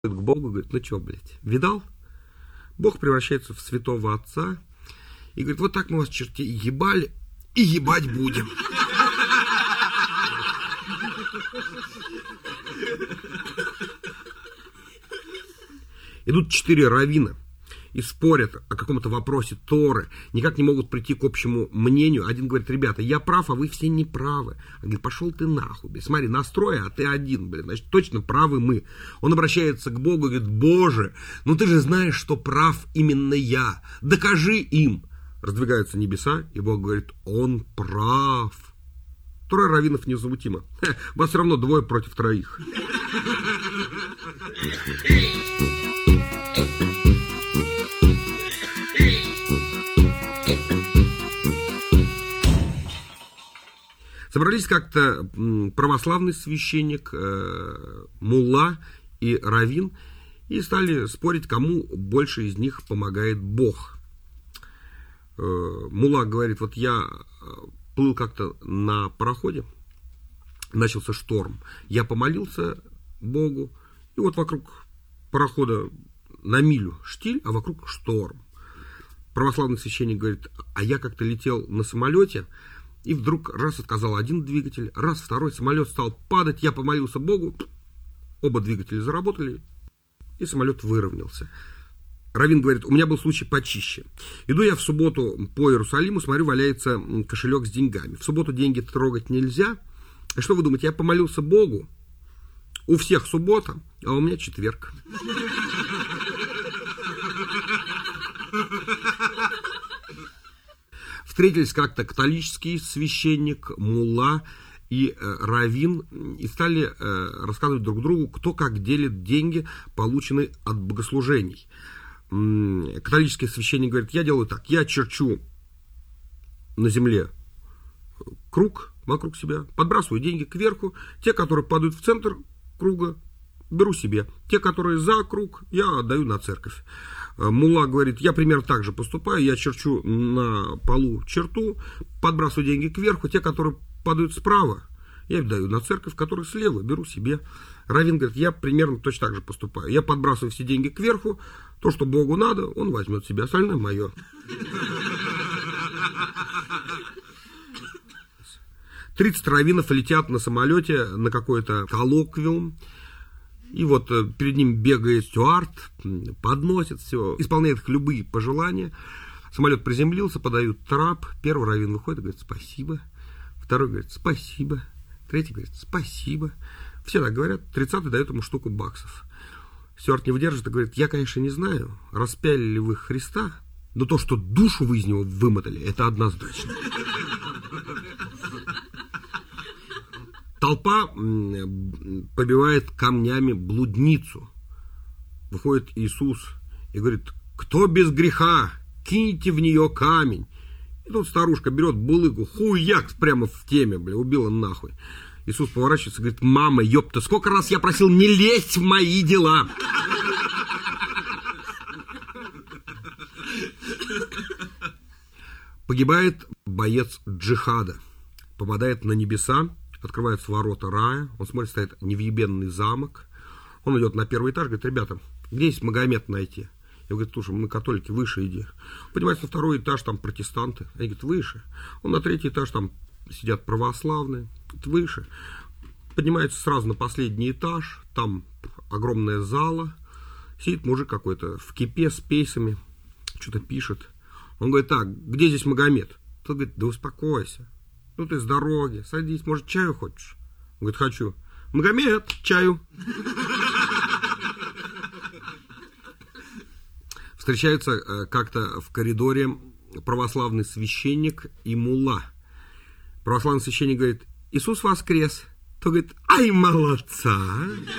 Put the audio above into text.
к Богу, говорит, ну что, блядь, видал? Бог превращается в святого отца и говорит, вот так мы вас, чертей, ебали и ебать будем. Идут 4 раввина и спорят о каком-то вопросе Торы, никак не могут прийти к общему мнению. Один говорит, ребята, я прав, а вы все не правы. Он говорит, пошел ты нахуй, блин. Смотри, настрой, а ты один, блин, значит, точно правы мы. Он обращается к Богу и говорит, Боже, ну ты же знаешь, что прав именно я. Докажи им. Раздвигаются небеса, и Бог говорит, он прав. 3 раввинов невозмутимо. Вас все равно 2 против 3. Собрались как-то православный священник, мулла и раввин и стали спорить, кому больше из них помогает Бог. Мулла говорит, вот я плыл как-то на пароходе, начался шторм, я помолился Богу, и вот вокруг парохода на милю штиль, а вокруг шторм. Православный священник говорит, а я как-то летел на самолете, и вдруг раз отказал один двигатель, раз второй, самолет стал падать, я помолился Богу, оба двигателя заработали, и самолет выровнялся. Раввин говорит, у меня был случай почище. Иду я в субботу по Иерусалиму, смотрю, валяется кошелек с деньгами. В субботу деньги трогать нельзя. И что вы думаете, я помолился Богу, у всех суббота, а у меня четверг. Встретились как-то католический священник, мулла и раввин и стали рассказывать друг другу, кто как делит деньги, полученные от богослужений. Католический священник говорит, я делаю так, я черчу на земле круг вокруг себя, подбрасываю деньги кверху, те, которые падают в центр круга, беру себе, те, которые за круг, я отдаю на церковь. Мулла говорит, я примерно так же поступаю, я черчу на полу черту, подбрасываю деньги кверху, те, которые падают справа, я отдаю на церковь, которые слева, беру себе. Раввин говорит, я примерно точно так же поступаю, я подбрасываю все деньги кверху, то, что Богу надо, он возьмет себе, остальное мое. 30 раввинов летят на самолете на какой-то коллоквиум. И вот перед ним бегает стюард, подносит все, исполняет их любые пожелания. Самолет приземлился, подают трап. Первый раввин выходит и говорит, спасибо. Второй говорит, спасибо. Третий говорит, спасибо. Все так говорят, 30-й дает ему штуку баксов. Стюард не выдержит и говорит, я, конечно, не знаю, распяли ли вы Христа, но то, что душу вы из него вымотали, это однозначно. Толпа побивает камнями блудницу. Выходит Иисус и говорит, кто без греха, киньте в нее камень. И тут старушка берет булыгу, хуяк прямо в теме, бля, убила нахуй. Иисус поворачивается и говорит, мама, ёпта, сколько раз я просил не лезть в мои дела. Погибает боец джихада, попадает на небеса, открываются ворота рая, он смотрит, стоит невъебенный замок, он идет на 1-й этаж, говорит, ребята, где здесь Магомед найти? Я говорю, слушай, мы католики, выше иди. Поднимается на 2-й этаж, там протестанты, они говорят, выше. Он на 3-й этаж, там сидят православные, выше. Поднимается сразу на последний этаж, там огромная зала, сидит мужик какой-то в кипе с пейсами, что-то пишет. Он говорит, так, где здесь Магомед? Тот говорит, да успокойся. Ну ты с дороги, садись, может, чаю хочешь? Он говорит, хочу. Магомед, чаю. Встречаются как-то в коридоре православный священник и мулла. Православный священник говорит, Иисус воскрес. Тот говорит, ай, молодца.